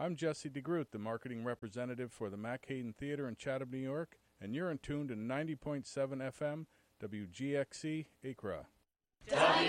I'm Jesse DeGroot, the marketing representative for the Mac Hayden Theater in Chatham, New York, and you're in tune to 90.7 FM, WGXC, Acra.